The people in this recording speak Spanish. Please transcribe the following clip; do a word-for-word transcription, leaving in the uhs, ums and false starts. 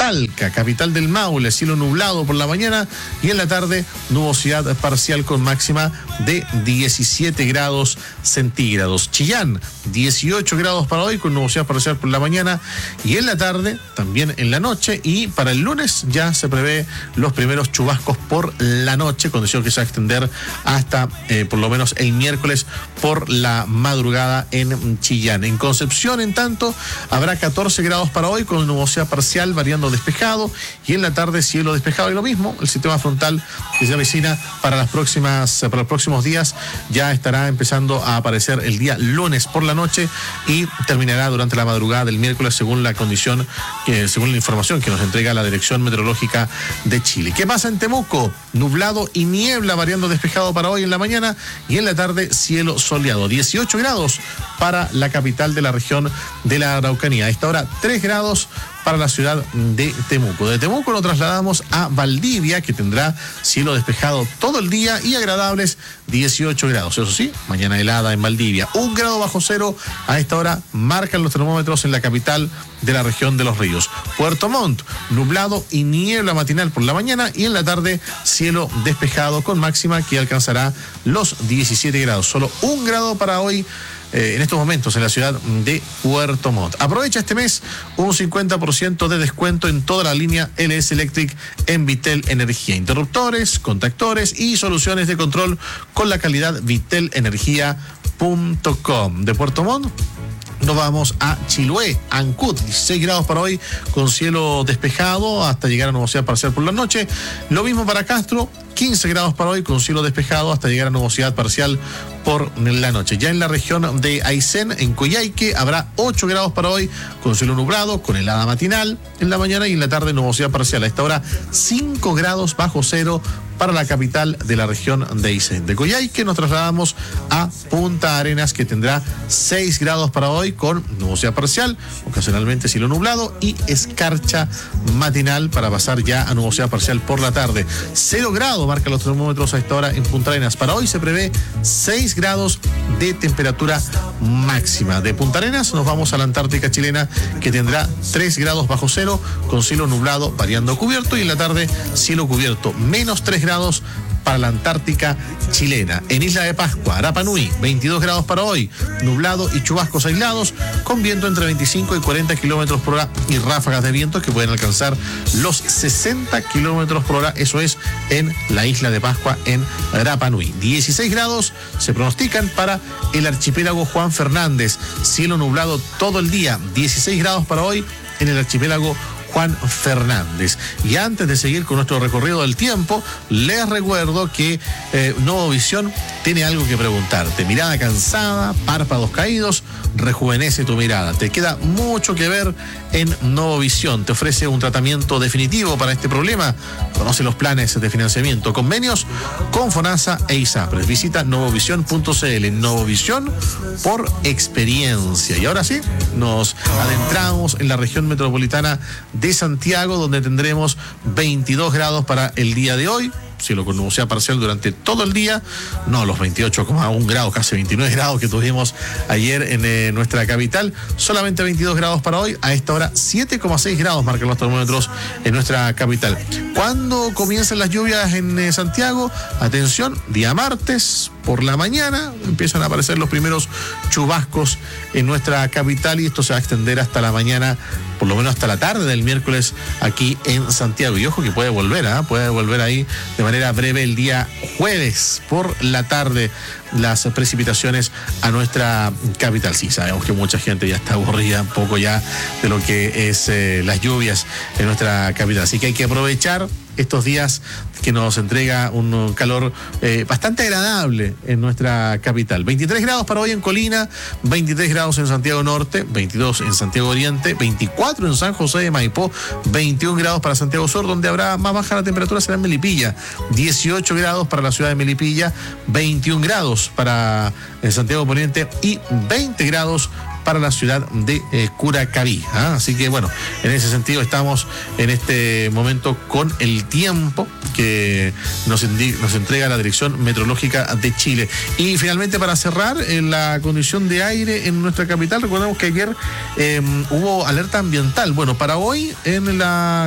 Talca, capital del Maule, cielo nublado por la mañana y en la tarde nubosidad parcial con máxima de diecisiete grados centígrados. Chillán, dieciocho grados para hoy con nubosidad parcial por la mañana y en la tarde, también en la noche, y para el lunes ya se prevé los primeros chubascos por la noche, condición que se va a extender hasta eh, por lo menos el miércoles por la madrugada en Chillán. En Concepción, en tanto, habrá catorce grados para hoy con nubosidad parcial variando despejado y en la tarde cielo despejado y lo mismo, el sistema frontal que se avecina para las próximas, para los próximos días ya estará empezando a aparecer el día lunes por la noche y terminará durante la madrugada del miércoles según la condición, que, según la información que nos entrega la Dirección Meteorológica de Chile. ¿Qué pasa en Temuco? Nublado y niebla variando despejado para hoy en la mañana y en la tarde cielo soleado. dieciocho grados para la capital de la región de la Araucanía. A esta hora tres grados para la ciudad de Temuco. De Temuco lo trasladamos a Valdivia, que tendrá cielo despejado todo el día y agradables dieciocho grados. Eso sí, mañana helada en Valdivia. Un grado bajo cero a esta hora marcan los termómetros en la capital de la región de Los Ríos. Puerto Montt, nublado y niebla matinal por la mañana y en la tarde cielo despejado con máxima que alcanzará los diecisiete grados. Solo un grado para hoy. Eh, en estos momentos en la ciudad de Puerto Montt. Aprovecha este mes un cincuenta por ciento de descuento en toda la línea L S Electric en Vitel Energía. Interruptores, contactores y soluciones de control con la calidad vitel energía punto com. De Puerto Montt nos vamos a Chiloé, Ancud, dieciséis grados para hoy con cielo despejado hasta llegar a nubosidad parcial por la noche. Lo mismo para Castro, quince grados para hoy con cielo despejado hasta llegar a nubosidad parcial por la noche. Ya en la región de Aysén, en Coyhaique, habrá ocho grados para hoy con cielo nublado, con helada matinal en la mañana y en la tarde nubosidad parcial. A esta hora cinco grados bajo cero para la capital de la región de Aysén. De Coyhaique nos trasladamos a Punta Arenas, que tendrá seis grados para hoy con nubosidad parcial, ocasionalmente cielo nublado y escarcha matinal para pasar ya a nubosidad parcial por la tarde. Cero grados marca los termómetros a esta hora en Punta Arenas. Para hoy se prevé seis grados de temperatura máxima. De Punta Arenas nos vamos a la Antártica chilena, que tendrá tres grados bajo cero con cielo nublado variando cubierto y en la tarde cielo cubierto, menos tres grados para la Antártica chilena. En Isla de Pascua, Rapa Nui, veintidós grados para hoy, nublado y chubascos aislados, con viento entre veinticinco y cuarenta kilómetros por hora y ráfagas de vientos que pueden alcanzar los sesenta kilómetros por hora. Eso es en la Isla de Pascua, en Rapa Nui. dieciséis grados se pronostican para el archipiélago Juan Fernández, cielo nublado todo el día, dieciséis grados para hoy en el archipiélago Juan Fernández. Y antes de seguir con nuestro recorrido del tiempo, les recuerdo que eh, Novovisión tiene algo que preguntarte. Mirada cansada, párpados caídos, rejuvenece tu mirada. Te queda mucho que ver en Novovisión. Te ofrece un tratamiento definitivo para este problema. Conoce los planes de financiamiento, convenios con FONASA e ISAPRES. Visita novovisión punto c l. Novovisión por experiencia. Y ahora sí, nos adentramos en la región metropolitana de Santiago, donde tendremos veintidós grados para el día de hoy. Cielo con nubosidad parcial durante todo el día, no los veintiocho coma uno grados, casi veintinueve grados que tuvimos ayer en eh, nuestra capital, solamente veintidós grados para hoy. A esta hora siete coma seis grados marcan los termómetros en nuestra capital. ¿Cuándo comienzan las lluvias en eh, Santiago? Atención, día martes por la mañana empiezan a aparecer los primeros chubascos en nuestra capital y esto se va a extender hasta la mañana, por lo menos hasta la tarde del miércoles aquí en Santiago. Y ojo que puede volver, ¿eh? puede volver ahí de manera breve el día jueves por la tarde las precipitaciones a nuestra capital. Sí, sabemos que mucha gente ya está aburrida un poco ya de lo que es eh, las lluvias en nuestra capital. Así que hay que aprovechar estos días que nos entrega un calor eh, bastante agradable en nuestra capital. veintitrés grados para hoy en Colina, veintitrés grados en Santiago Norte, veintidós en Santiago Oriente, veinticuatro en San José de Maipó, veintiún grados para Santiago Sur, donde habrá más baja la temperatura será en Melipilla, dieciocho grados para la ciudad de Melipilla, veintiún grados para eh, Santiago Poniente y veinte grados para la ciudad de eh, Curacaví. ¿ah? Así que bueno, en ese sentido estamos en este momento con el tiempo que nos, nos entrega la Dirección Meteorológica de Chile. Y finalmente, para cerrar, en la condición de aire en nuestra capital, recordemos que ayer eh, hubo alerta ambiental. Bueno, para hoy en la